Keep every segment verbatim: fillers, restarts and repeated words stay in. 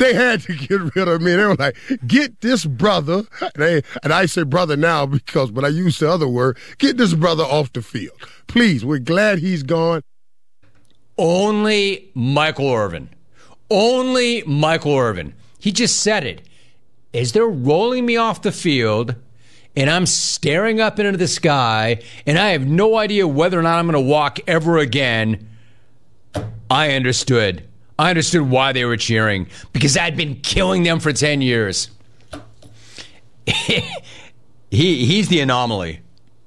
they had to get rid of me. They were like, get this brother, and, they, and I say brother now because when I use the other word, get this brother off the field. Please, we're glad he's gone. Only Michael Irvin. Only Michael Irvin. He just said it. As they're rolling me off the field, and I'm staring up into the sky, and I have no idea whether or not I'm going to walk ever again, I understood. I understood why they were cheering, because I'd been killing them for ten years. he He's the anomaly.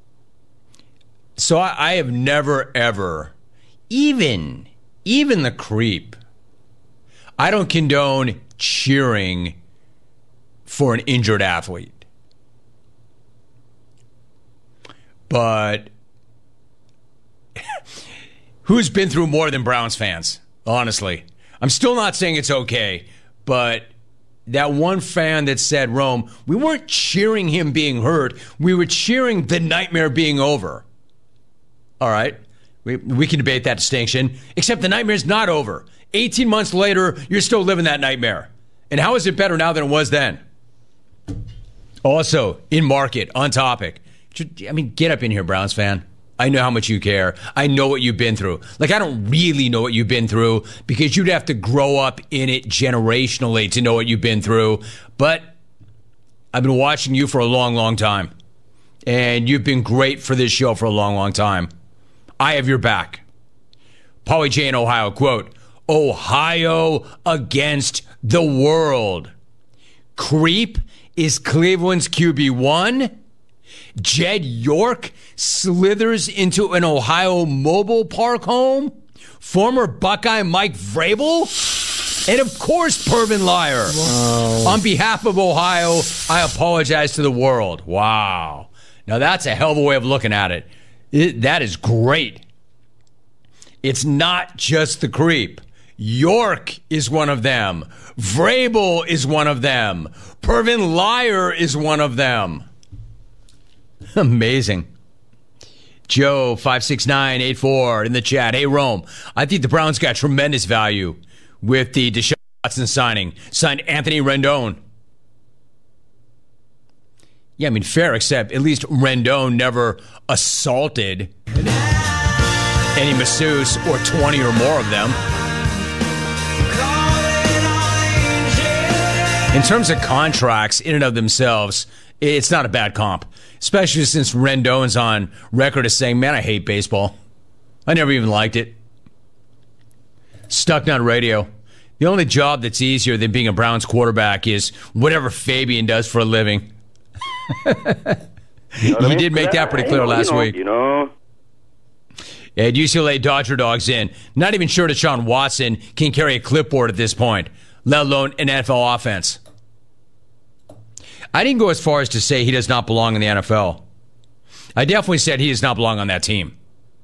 So I, I have never, ever, even, even the creep, I don't condone cheering for an injured athlete. But who's been through more than Browns fans, honestly? I'm still not saying it's okay, but that one fan that said, Rome, we weren't cheering him being hurt. We were cheering the nightmare being over. All right, we, we can debate that distinction, except the nightmare's not over. eighteen months later, you're still living that nightmare. And how is it better now than it was then? Also, in market, on topic. I mean, get up in here, Browns fan. I know how much you care. I know what you've been through. Like, I don't really know what you've been through because you'd have to grow up in it generationally to know what you've been through. But I've been watching you for a long, long time. And you've been great for this show for a long, long time. I have your back. Paulie J in Ohio, quote, Ohio against the world. Creep is Cleveland's Q B one. Jed York slithers into an Ohio mobile park home. Former Buckeye Mike Vrabel. And, of course, Pervin Liar. Wow. On behalf of Ohio, I apologize to the world. Wow. Now, that's a hell of a way of looking at it. it that is great. It's not just the creep. York is one of them. Vrabel is one of them. Pervin Liar is one of them. Amazing. Joe, five six nine eight four in the chat. Hey, Rome, I think the Browns got tremendous value with the Deshaun Watson signing. Signed Anthony Rendon. Yeah, I mean, fair, except at least Rendon never assaulted any masseuse or twenty or more of them. In terms of contracts in and of themselves, it's not a bad comp, especially since Rendon's on record as saying, man, I hate baseball. I never even liked it. Stucknut Radio. The only job that's easier than being a Browns quarterback is whatever Fabian does for a living. You know he I mean? did make that pretty clear know, last you know, week. You know. Yeah, U C L A Dodger Dogs in. Not even sure Deshaun Watson can carry a clipboard at this point, let alone an N F L offense. I didn't go as far as to say he does not belong in the N F L. I definitely said he does not belong on that team.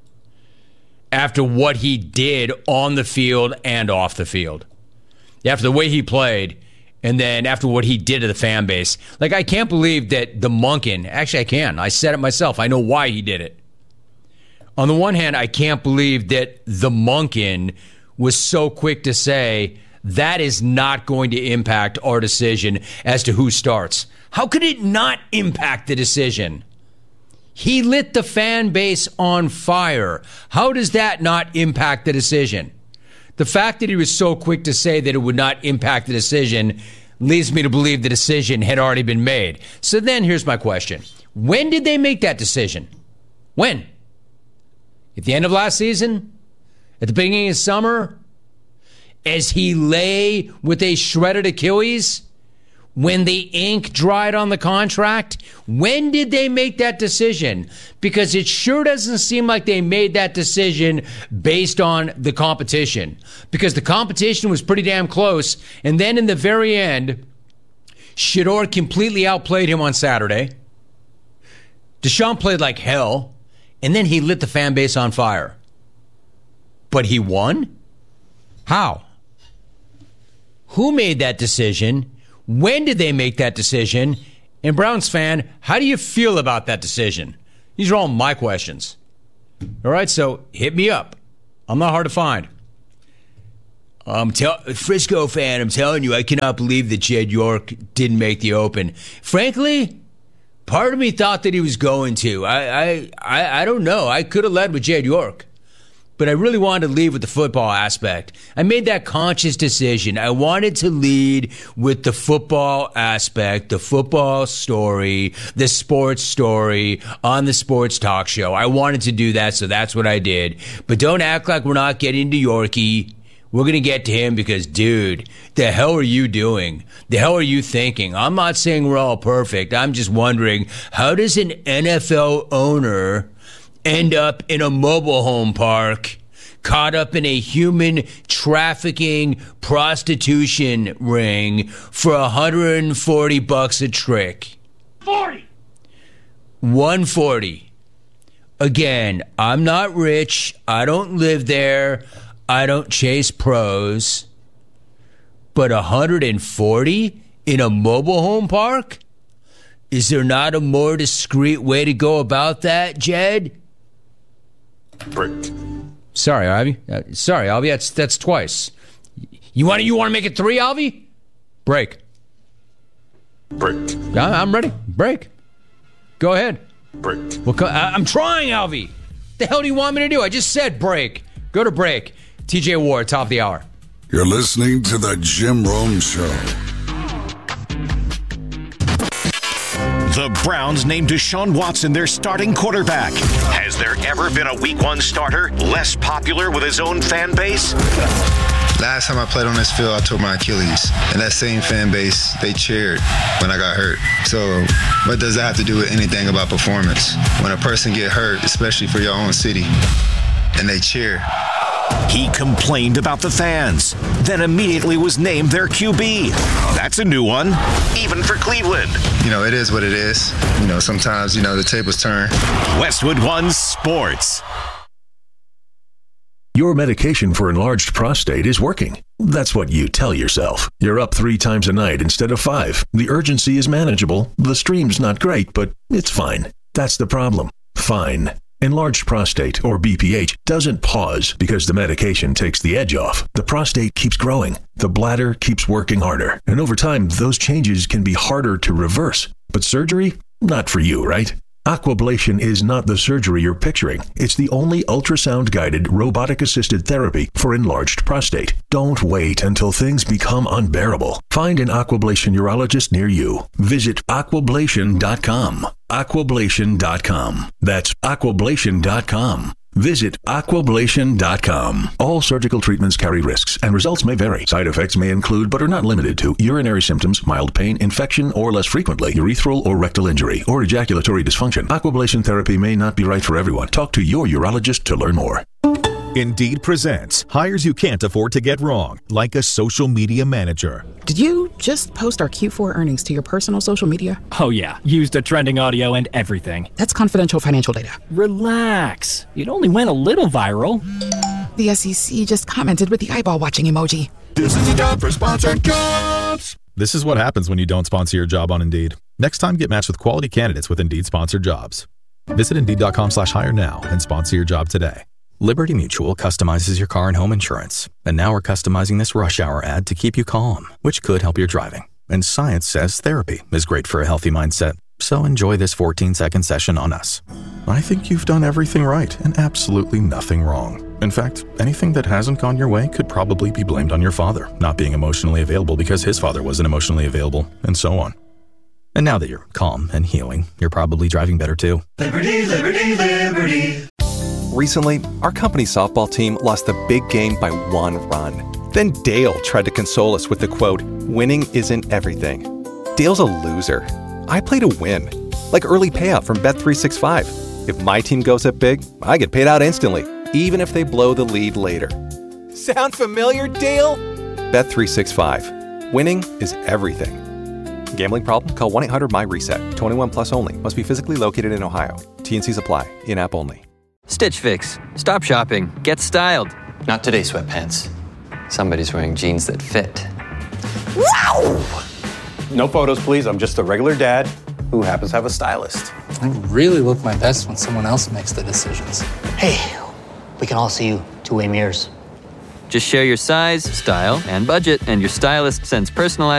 After what he did on the field and off the field. After the way he played, and then after what he did to the fan base. Like, I can't believe that the Monken, actually I can, I said it myself, I know why he did it. On the one hand, I can't believe that the Monken was so quick to say, that is not going to impact our decision as to who starts. How could it not impact the decision? He lit the fan base on fire. How does that not impact the decision? The fact that he was so quick to say that it would not impact the decision leads me to believe the decision had already been made. So then here's my question. When did they make that decision? When? At the end of last season? At the beginning of summer? As he lay with a shredded Achilles? When the ink dried on the contract? When did they make that decision? Because it sure doesn't seem like they made that decision based on the competition. Because the competition was pretty damn close. And then in the very end, Shedeur completely outplayed him on Saturday. Deshaun played like hell. And then he lit the fan base on fire. But he won? How? Who made that decision? When did they make that decision? And Browns fan, how do you feel about that decision? These are all my questions. All right, so hit me up. I'm not hard to find. Um, tell, Frisco fan, I'm telling you, I cannot believe that Jed York didn't make the Open. Frankly, part of me thought that he was going to. I I, I, I don't know. I could have led with Jed York. But I really wanted to lead with the football aspect. I made that conscious decision. I wanted to lead with the football aspect, the football story, the sports story on the sports talk show. I wanted to do that, so that's what I did. But don't act like we're not getting to Yorkie. We're going to get to him because, dude, the hell are you doing? The hell are you thinking? I'm not saying we're all perfect. I'm just wondering, how does an N F L owner end up in a mobile home park, caught up in a human trafficking prostitution ring for one hundred forty bucks a trick? forty one forty. Again, I'm not rich. I don't live there. I don't chase pros. But one hundred forty in a mobile home park? Is there not a more discreet way to go about that, Jed? Brick. Sorry, Ivy. Uh, sorry, Alvy. That's that's twice. You want to you want to make it three, Alvy? Break. Brick. I, I'm ready. Break. Go ahead. Brick. Well, co- I, I'm trying, Alvy. The hell do you want me to do? I just said break. Go to break. T J Ward, top of the hour. You're listening to the Jim Rome Show. The Browns named Deshaun Watson their starting quarterback. Has there ever been a week one starter less popular with his own fan base? Last time I played on this field, I tore my Achilles. And that same fan base, they cheered when I got hurt. So what does that have to do with anything about performance? When a person get hurt, especially for your own city, and they cheer. He complained about the fans, then immediately was named their Q B. That's a new one, even for Cleveland. You know, it is what it is. You know, sometimes, you know, the tables turn. Westwood One Sports. Your medication for enlarged prostate is working. That's what you tell yourself. You're up three times a night instead of five. The urgency is manageable. The stream's not great, but it's fine. That's the problem. Fine. Enlarged prostate, or B P H, doesn't pause because the medication takes the edge off. The prostate keeps growing. The bladder keeps working harder. And over time, those changes can be harder to reverse. But surgery? Not for you, right? Aquablation is not the surgery you're picturing. It's the only ultrasound-guided, robotic-assisted therapy for enlarged prostate. Don't wait until things become unbearable. Find an Aquablation urologist near you. Visit aquablation dot com. aquablation dot com. That's aquablation dot com. Visit aquablation dot com. All surgical treatments carry risks, and results may vary. Side effects may include, but are not limited to, urinary symptoms, mild pain, infection, or less frequently, urethral or rectal injury, or ejaculatory dysfunction. Aquablation therapy may not be right for everyone. Talk to your urologist to learn more. Indeed presents hires you can't afford to get wrong, like a social media manager. Did you just post our Q four earnings to your personal social media? Oh yeah, used a trending audio and everything. That's confidential financial data. Relax. It only went a little viral. The S E C just commented with the eyeball watching emoji. This is the job for sponsored jobs. This is what happens when you don't sponsor your job on Indeed. Next time, get matched with quality candidates with Indeed sponsored jobs. Visit Indeed.com slash hire now and sponsor your job today. Liberty Mutual customizes your car and home insurance. And now we're customizing this rush hour ad to keep you calm, which could help your driving. And science says therapy is great for a healthy mindset. So enjoy this fourteen-second session on us. I think you've done everything right and absolutely nothing wrong. In fact, anything that hasn't gone your way could probably be blamed on your father, not being emotionally available because his father wasn't emotionally available, and so on. And now that you're calm and healing, you're probably driving better too. Liberty, liberty, liberty. Recently, our company softball team lost the big game by one run. Then Dale tried to console us with the quote, "Winning isn't everything." Dale's a loser. I play to win. Like early payout from Bet three sixty-five. If my team goes up big, I get paid out instantly, even if they blow the lead later. Sound familiar, Dale? Bet three sixty-five. Winning is everything. Gambling problem? Call one eight hundred M Y reset. twenty-one plus only. Must be physically located in Ohio. T N Cs apply. In-app only. Stitch Fix. Stop shopping. Get styled. Not today, sweatpants. Somebody's wearing jeans that fit. Wow! No photos, please. I'm just a regular dad who happens to have a stylist. I really look my best when someone else makes the decisions. Hey, we can all see you two-way mirrors. Just share your size, style, and budget, and your stylist sends personalized